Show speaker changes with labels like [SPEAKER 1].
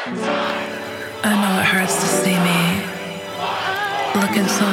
[SPEAKER 1] I know it hurts to see me looking so